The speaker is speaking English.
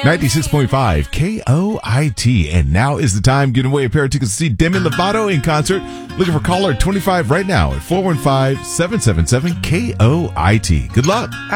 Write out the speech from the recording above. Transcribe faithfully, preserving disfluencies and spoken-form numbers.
ninety-six point five K O I T. And now is the time giving away a pair of tickets to see Demi Lovato in concert. Looking for caller twenty-five right now at four one five, seven seven seven, K O I T. Good luck.